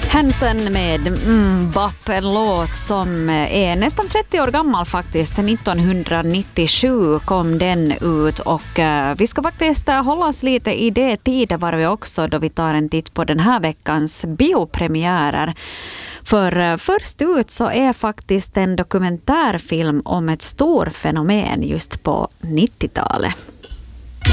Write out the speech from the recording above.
Hansen med Bap, en låt som är nästan 30 år gammal faktiskt. 1997 kom den ut och vi ska faktiskt hålla oss lite i det tidevarvet också då vi tar en titt på den här veckans biopremiärer. För först ut så är faktiskt en dokumentärfilm om ett stort fenomen just på 90-talet.